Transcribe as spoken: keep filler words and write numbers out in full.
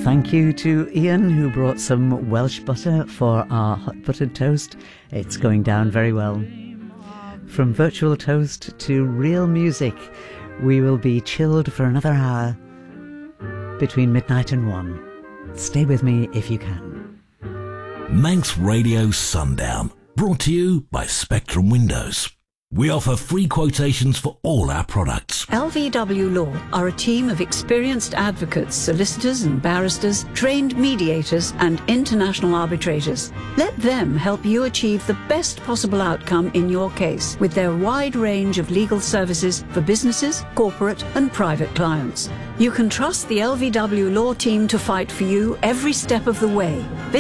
Thank you to Ian, who brought some Welsh butter for our hot buttered toast. It's going down very well. From virtual toast to real music, we will be chilled for another hour between midnight and one. Stay with me if you can. Manx Radio Sundown, brought to you by Spectrum Windows. We offer free quotations for all our products. L V W Law are a team of experienced advocates, solicitors and barristers, trained mediators and international arbitrators. Let them help you achieve the best possible outcome in your case with their wide range of legal services for businesses, corporate and private clients. You can trust the L V W Law team to fight for you every step of the way.